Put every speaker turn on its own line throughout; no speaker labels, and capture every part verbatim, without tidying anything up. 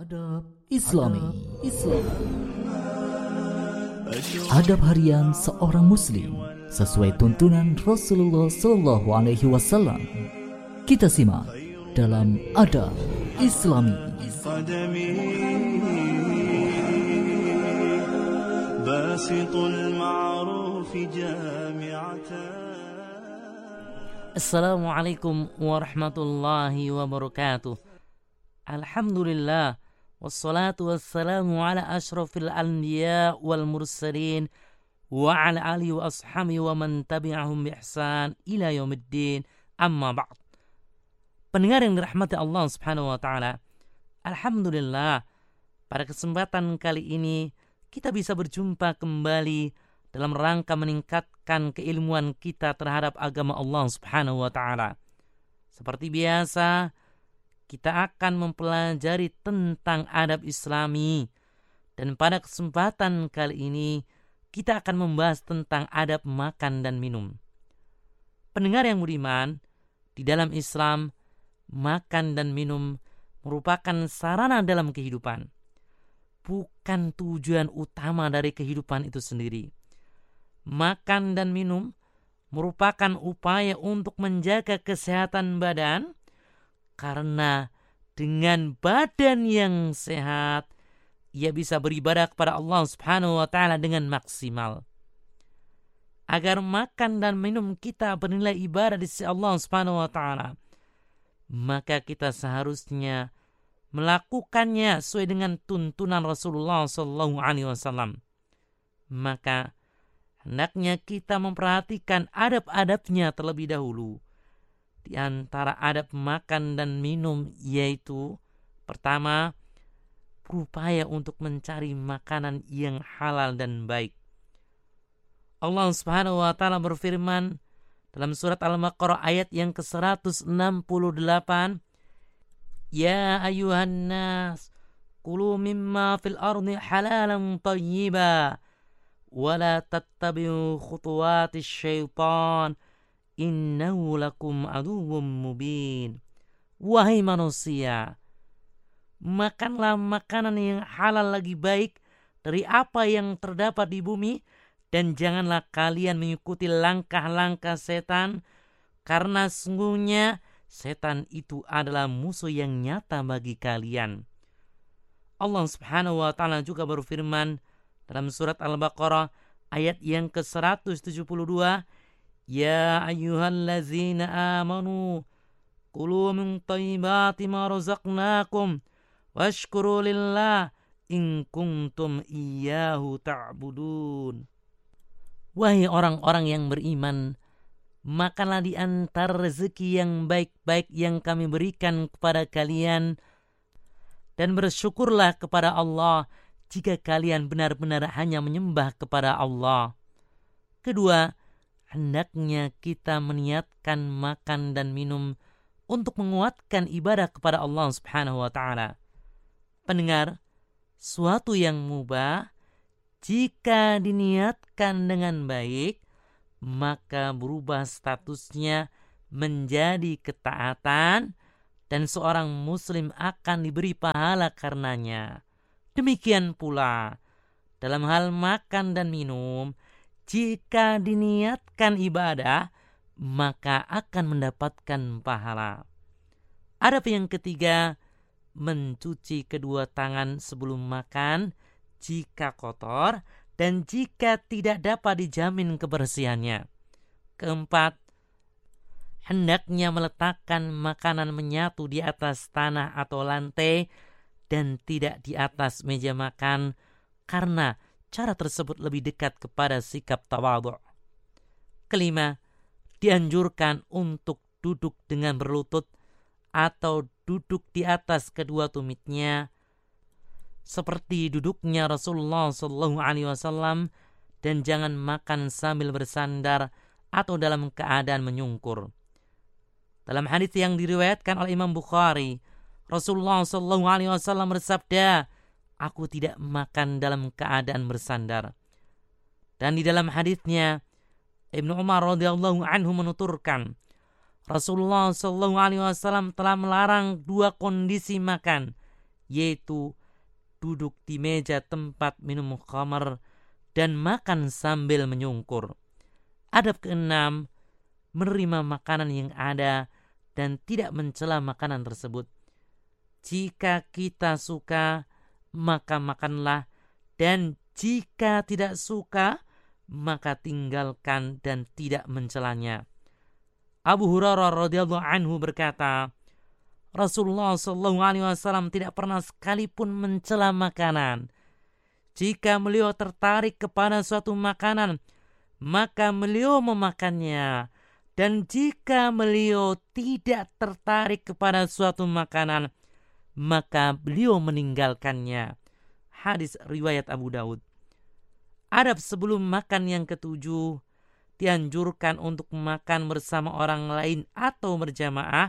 Adab Islami. Islam. Adab harian seorang muslim sesuai tuntunan Rasulullah Sallallahu Alaihi Wasallam. Kita simak dalam Adab Islami.
Assalamualaikum warahmatullahi wabarakatuh. Alhamdulillah, wassalatu wassalamu ala ashrafil anbiya wal mursalin wa ala alihi wa ashabihi wa man tabi'ahum bi ihsan ila yaumiddin, amma ba'd. Pendengar yang dirahmati Allah Subhanahu wa taala, alhamdulillah, pada kesempatan kali ini kita bisa berjumpa kembali dalam rangka meningkatkan keilmuan kita terhadap agama Allah Subhanahu wa taala. Seperti biasa, kita akan mempelajari tentang adab Islami, dan pada kesempatan kali ini kita akan membahas tentang adab makan dan minum. Pendengar yang budiman, di dalam Islam, makan dan minum merupakan sarana dalam kehidupan, bukan tujuan utama dari kehidupan itu sendiri. Makan dan minum merupakan upaya untuk menjaga kesehatan badan, karena dengan badan yang sehat, ia bisa beribadah kepada Allah Subhanahu wa taala dengan maksimal. Agar makan dan minum kita bernilai ibadah di sisi Allah Subhanahu wa taala, maka kita seharusnya melakukannya sesuai dengan tuntunan Rasulullah sallallahu alaihi wasallam. Maka hendaknya kita memperhatikan adab-adabnya terlebih dahulu. Di antara adab makan dan minum yaitu, pertama, berupaya untuk mencari makanan yang halal dan baik. Allah Subhanahu wa taala berfirman dalam surat Al-Baqarah ayat yang ke seratus enam puluh delapan, Ya ayuhan nas, kulu mimma fil ardi halalan tayyiba, wa la tattabi'u khutuwatis syaitan, innahu lakum aduwwum mubin. Wahai manusia, makanlah makanan yang halal lagi baik dari apa yang terdapat di bumi, dan janganlah kalian mengikuti langkah-langkah setan, karena sungguhnya setan itu adalah musuh yang nyata bagi kalian. Allah Subhanahu wa taala juga berfirman dalam surat Al-Baqarah ayat yang ke seratus tujuh puluh dua, Ya ayyuhallazina amanu kulu min thayyibati ma razaqnakum washkuru lillah in kuntum iyyahu ta'budun. Wahai orang-orang yang beriman, makanlah di antara rezeki yang baik-baik yang kami berikan kepada kalian, dan bersyukurlah kepada Allah jika kalian benar-benar hanya menyembah kepada Allah. Kedua, hendaknya kita meniatkan makan dan minum untuk menguatkan ibadah kepada Allah Subhanahu wa taala. Pendengar, suatu yang mubah jika diniatkan dengan baik, maka berubah statusnya menjadi ketaatan, dan seorang muslim akan diberi pahala karenanya. Demikian pula dalam hal makan dan minum, jika diniatkan ibadah, maka akan mendapatkan pahala. Adab yang ketiga, mencuci kedua tangan sebelum makan jika kotor dan jika tidak dapat dijamin kebersihannya. Keempat, hendaknya meletakkan makanan menyatu di atas tanah atau lantai dan tidak di atas meja makan, karena cara tersebut lebih dekat kepada sikap tawadhu'. Kelima, dianjurkan untuk duduk dengan berlutut atau duduk di atas kedua tumitnya, seperti duduknya Rasulullah sallallahu alaihi wasallam, dan jangan makan sambil bersandar atau dalam keadaan menyungkur. Dalam hadis yang diriwayatkan oleh Imam Bukhari, Rasulullah sallallahu alaihi wasallam bersabda, Aku tidak makan dalam keadaan bersandar. Dan di dalam hadisnya, Ibnu Umar radhiyallahu anhu menuturkan, Rasulullah sallallahu alaihi wasallam telah melarang dua kondisi makan, yaitu duduk di meja tempat minum khamar dan makan sambil menyungkur. Adab keenam, menerima makanan yang ada dan tidak mencela makanan tersebut. Jika kita suka, maka makanlah, dan jika tidak suka, maka tinggalkan dan tidak mencelanya. Abu Hurairah radhiyallahu anhu berkata, Rasulullah shallallahu alaihi wasallam tidak pernah sekalipun mencela makanan. Jika beliau tertarik kepada suatu makanan, maka beliau memakannya. Dan jika beliau tidak tertarik kepada suatu makanan, maka beliau meninggalkannya. Hadis riwayat Abu Daud. Adab sebelum makan yang ketujuh, dianjurkan untuk makan bersama orang lain atau berjamaah,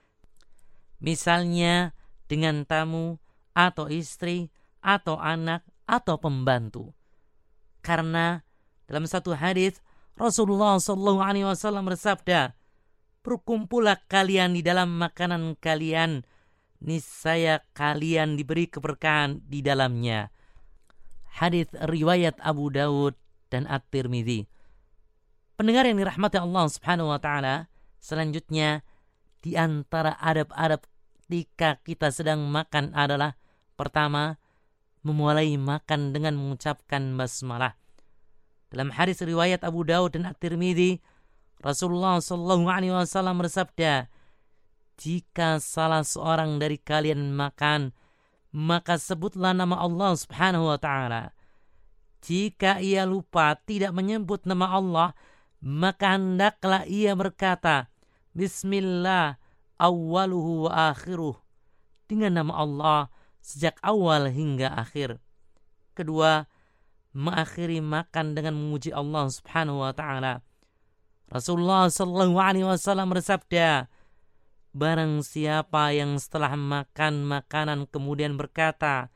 misalnya dengan tamu atau istri atau anak atau pembantu. Karena dalam satu hadis Rasulullah shallallahu alaihi wasallam bersabda, berkumpullah kalian di dalam makanan kalian, niscaya kalian diberi keberkahan di dalamnya. Hadis riwayat Abu Daud dan At-Tirmidzi. Pendengar yang dirahmati Allah Subhanahu wa taala, selanjutnya di antara adab-adab ketika kita sedang makan adalah pertama, memulai makan dengan mengucapkan basmalah. Dalam hadis riwayat Abu Daud dan At-Tirmidzi, Rasulullah shallallahu alaihi wasallam bersabda, jika salah seorang dari kalian makan, maka sebutlah nama Allah Subhanahu wa taala. Jika ia lupa tidak menyebut nama Allah, maka hendaklah ia berkata, Bismillah awwaluhu wa akhiruh, dengan nama Allah sejak awal hingga akhir. Kedua, mengakhiri makan dengan memuji Allah Subhanahu wa taala. Rasulullah sallallahu alaihi wasallam bersabda, barang siapa yang setelah makan makanan kemudian berkata,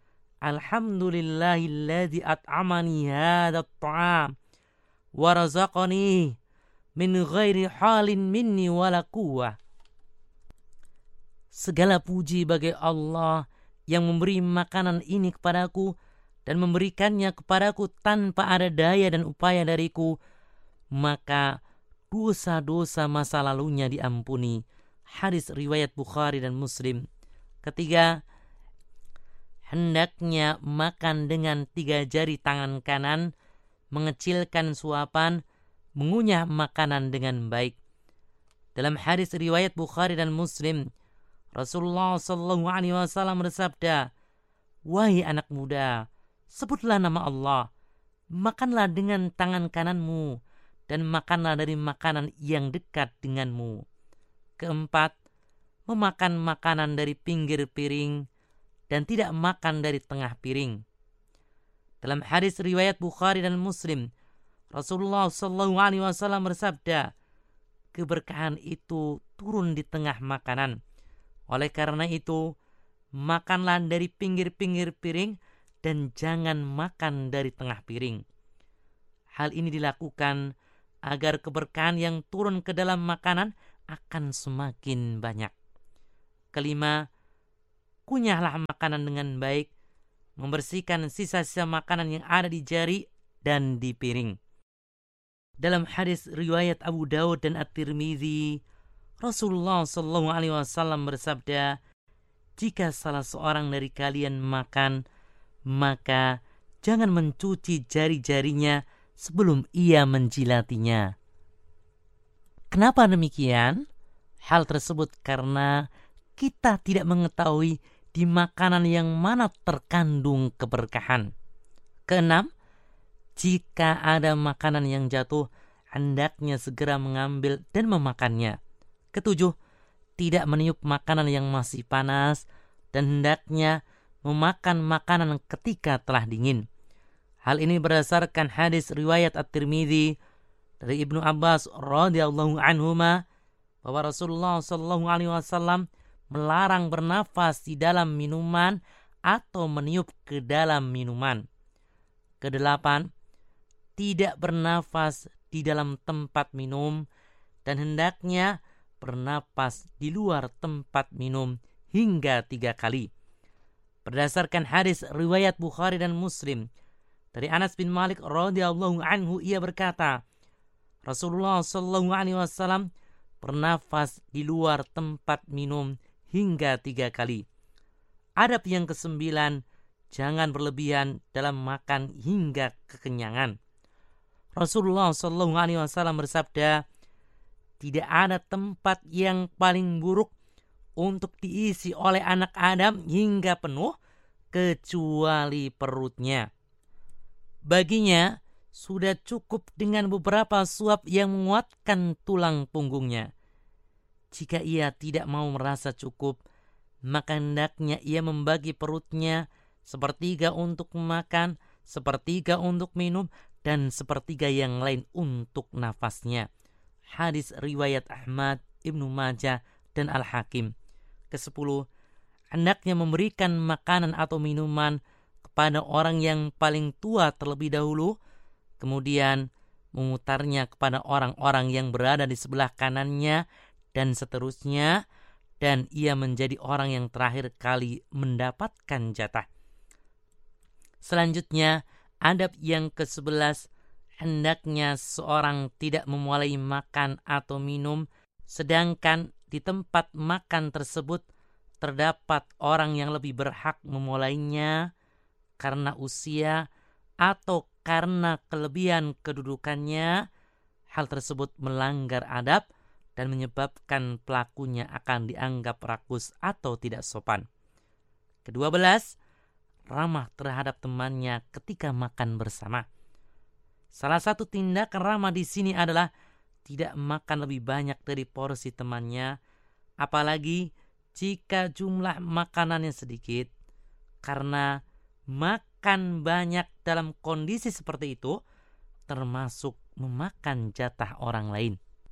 Alhamdulillahilladzi at'amani hadzal ta'am wa razaqani min ghairi halin minni wala quwwah. Segala puji bagi Allah yang memberi makanan ini kepadaku dan memberikannya kepadaku tanpa ada daya dan upaya dariku, maka dosa-dosa masa lalunya diampuni. Hadis riwayat Bukhari dan Muslim. Ketiga, hendaknya makan dengan tiga jari tangan kanan, mengecilkan suapan, mengunyah makanan dengan baik. Dalam hadis riwayat Bukhari dan Muslim, Rasulullah sallallahu alaihi wasallam bersabda, wahai anak muda, sebutlah nama Allah, makanlah dengan tangan kananmu, dan makanlah dari makanan yang dekat denganmu. Keempat, memakan makanan dari pinggir piring dan tidak makan dari tengah piring. Dalam hadis riwayat Bukhari dan Muslim, Rasulullah sallallahu alaihi wasallam bersabda, keberkahan itu turun di tengah makanan. Oleh karena itu, makanlah dari pinggir-pinggir piring dan jangan makan dari tengah piring. Hal ini dilakukan agar keberkahan yang turun ke dalam makanan akan semakin banyak. Kelima, kunyahlah makanan dengan baik, membersihkan sisa-sisa makanan yang ada di jari dan di piring. Dalam hadis riwayat Abu Daud dan At-Tirmidzi, Rasulullah sallallahu alaihi wasallam bersabda, jika salah seorang dari kalian makan, maka jangan mencuci jari-jarinya sebelum ia menjilatinya. Kenapa demikian? Hal tersebut karena kita tidak mengetahui di makanan yang mana terkandung keberkahan. Keenam, jika ada makanan yang jatuh, hendaknya segera mengambil dan memakannya. Ketujuh, tidak meniup makanan yang masih panas dan hendaknya memakan makanan ketika telah dingin. Hal ini berdasarkan hadis riwayat At-Tirmidzi dari Ibnu Abbas radhiyallahu anhuma bahwa Rasulullah sallallahu alaihi wasallam melarang bernafas di dalam minuman atau meniup ke dalam minuman. Kedelapan, tidak bernafas di dalam tempat minum dan hendaknya bernafas di luar tempat minum hingga tiga kali. Berdasarkan hadis riwayat Bukhari dan Muslim dari Anas bin Malik radhiyallahu anhu, ia berkata, Rasulullah sallallahu alaihi wasallam bernafas di luar tempat minum hingga tiga kali. Adab yang kesembilan, jangan berlebihan dalam makan hingga kekenyangan. Rasulullah sallallahu alaihi wasallam bersabda, tidak ada tempat yang paling buruk untuk diisi oleh anak Adam hingga penuh kecuali perutnya. Baginya sudah cukup dengan beberapa suap yang menguatkan tulang punggungnya. Jika ia tidak mau merasa cukup, maka hendaknya ia membagi perutnya sepertiga untuk makan, sepertiga untuk minum, dan sepertiga yang lain untuk nafasnya. Hadis riwayat Ahmad, Ibnu Majah, dan Al-Hakim. Kesepuluh, hendaknya memberikan makanan atau minuman kepada orang yang paling tua terlebih dahulu, kemudian memutarnya kepada orang-orang yang berada di sebelah kanannya, dan seterusnya, dan ia menjadi orang yang terakhir kali mendapatkan jatah. Selanjutnya, adab yang kesebelas, hendaknya seorang tidak memulai makan atau minum sedangkan di tempat makan tersebut terdapat orang yang lebih berhak memulainya karena usia atau karena kelebihan kedudukannya. Hal tersebut melanggar adab dan menyebabkan pelakunya akan dianggap rakus atau tidak sopan. Kedua belas, ramah terhadap temannya ketika makan bersama. Salah satu tindakan ramah di sini adalah tidak makan lebih banyak dari porsi temannya, apalagi jika jumlah makanannya sedikit, karena makan banyak dalam kondisi seperti itu termasuk memakan jatah orang lain.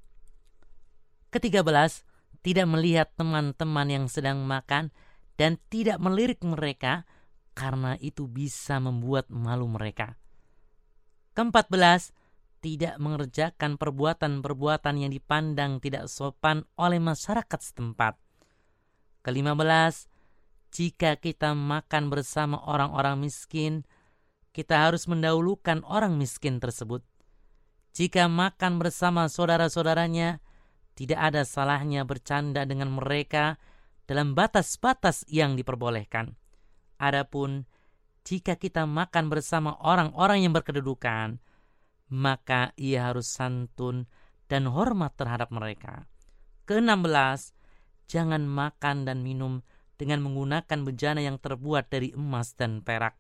Ketiga belas, tidak melihat teman-teman yang sedang makan dan tidak melirik mereka karena itu bisa membuat malu mereka. Keempat belas, tidak mengerjakan perbuatan-perbuatan yang dipandang tidak sopan oleh masyarakat setempat. Kelima belas, jika kita makan bersama orang-orang miskin, kita harus mendahulukan orang miskin tersebut. Jika makan bersama saudara-saudaranya, tidak ada salahnya bercanda dengan mereka dalam batas-batas yang diperbolehkan. Adapun jika kita makan bersama orang-orang yang berkedudukan, maka ia harus santun dan hormat terhadap mereka. Keenam belas, jangan makan dan minum dengan menggunakan bejana yang terbuat dari emas dan perak.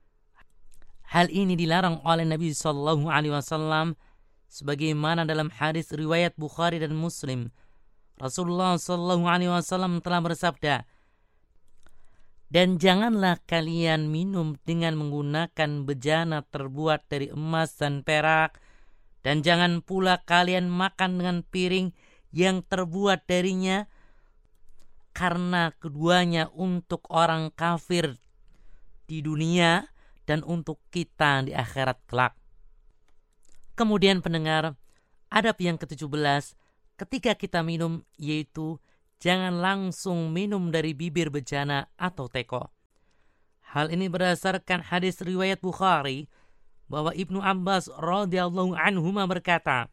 Hal ini dilarang oleh Nabi Shallallahu Alaihi Wasallam, sebagaimana dalam hadis riwayat Bukhari dan Muslim. Rasulullah Shallallahu Alaihi Wasallam telah bersabda, dan janganlah kalian minum dengan menggunakan bejana terbuat dari emas dan perak, dan jangan pula kalian makan dengan piring yang terbuat darinya, karena keduanya untuk orang kafir di dunia dan untuk kita di akhirat kelak. Kemudian pendengar, adab yang ketujuh belas, ketika kita minum, yaitu jangan langsung minum dari bibir bejana atau teko. Hal ini berdasarkan hadis riwayat Bukhari bahwa Ibnu Abbas radhiyallahu anhuma berkata,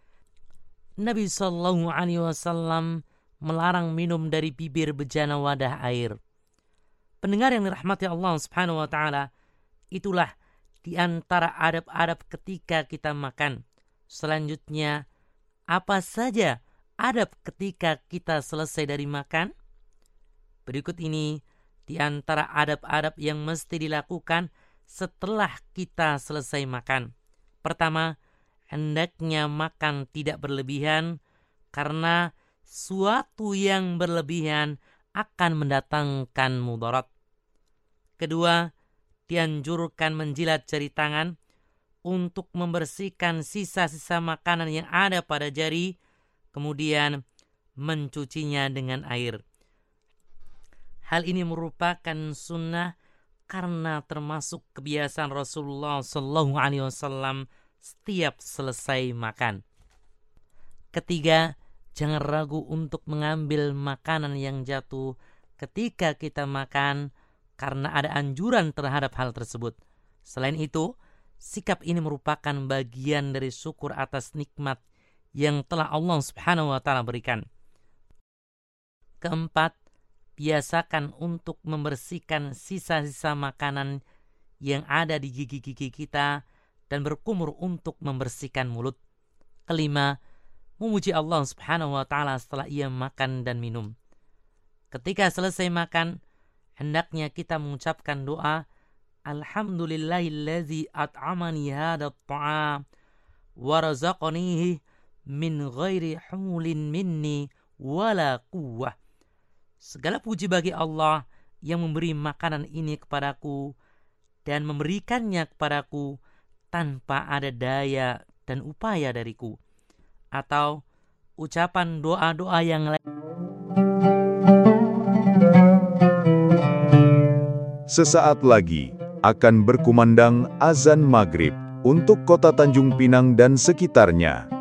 Nabi sallallahu alaihi wasallam melarang minum dari bibir bejana wadah air. Pendengar yang dirahmati Allah Subhanahu wa taala, itulah di antara adab-adab ketika kita makan. Selanjutnya, apa saja adab ketika kita selesai dari makan? Berikut ini di antara adab-adab yang mesti dilakukan setelah kita selesai makan. Pertama, hendaknya makan tidak berlebihan karena suatu yang berlebihan akan mendatangkan mudarat. Kedua, dianjurkan menjilat jari tangan untuk membersihkan sisa-sisa makanan yang ada pada jari, kemudian mencucinya dengan air. Hal ini merupakan sunnah karena termasuk kebiasaan Rasulullah Sallallahu Alaihi Wasallam setiap selesai makan. Ketiga, jangan ragu untuk mengambil makanan yang jatuh ketika kita makan, karena ada anjuran terhadap hal tersebut. Selain itu, sikap ini merupakan bagian dari syukur atas nikmat yang telah Allah Subhanahu wa taala berikan. Keempat, biasakan untuk membersihkan sisa-sisa makanan yang ada di gigi-gigi kita dan berkumur untuk membersihkan mulut. Kelima, memuji Allah Subhanahu wa taala setelah ia makan dan minum. Ketika selesai makan, hendaknya kita mengucapkan doa, Alhamdulillahillazi at'amani hadha at-ta'am wa razaqanihi min ghairi humulin minni wala quwwah. Segala puji bagi Allah yang memberi makanan ini kepadaku dan memberikannya kepadaku tanpa ada daya dan upaya dariku. Atau ucapan doa-doa yang lain.
Sesaat lagi akan berkumandang azan maghrib untuk kota Tanjung Pinang dan sekitarnya.